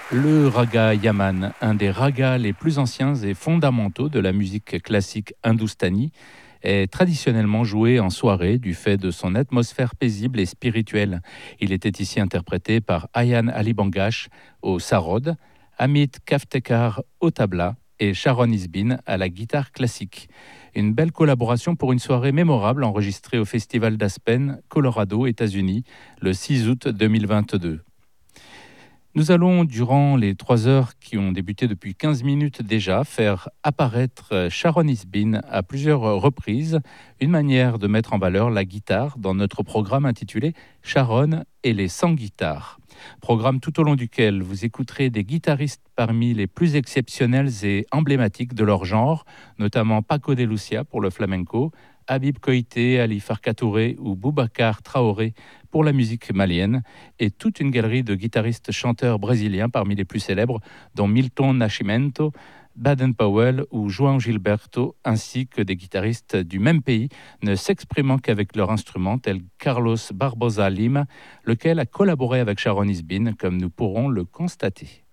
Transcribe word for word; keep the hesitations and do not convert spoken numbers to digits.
Le raga yaman, un des ragas les plus anciens et fondamentaux de la musique classique hindoustanie, est traditionnellement joué en soirée du fait de son atmosphère paisible et spirituelle. Il était ici interprété par Ayan Ali Bangash au sarod, Amit Kaftekar au tabla et Sharon Isbin à la guitare classique. Une belle collaboration pour une soirée mémorable enregistrée au Festival d'Aspen, Colorado, États-Unis, le six août deux mille vingt-deux. Nous allons, durant les trois heures qui ont débuté depuis quinze minutes déjà, faire apparaître Sharon Isbin à plusieurs reprises, une manière de mettre en valeur la guitare dans notre programme intitulé Sharon et les cent guitares. Programme tout au long duquel vous écouterez des guitaristes parmi les plus exceptionnels et emblématiques de leur genre, notamment Paco de Lucia pour le flamenco, Habib Koité, Ali Farka Touré ou Boubacar Traoré pour la musique malienne, et toute une galerie de guitaristes chanteurs brésiliens parmi les plus célèbres, dont Milton Nascimento, Baden Powell ou João Gilberto, ainsi que des guitaristes du même pays, ne s'exprimant qu'avec leur instrument, tel Carlos Barbosa Lima, lequel a collaboré avec Sharon Isbin, comme nous pourrons le constater.